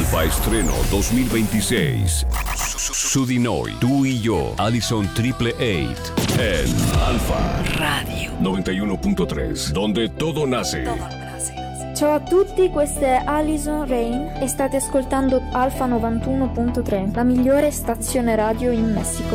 Alfa Estreno 2026. Su di noi, tu y yo, Allison Triple 8 en Alfa Radio 91.3, donde todo nace. Ciao a tutti, questa è Alison Rain e state ascoltando Alfa 91.3, la migliore stazione radio in Messico.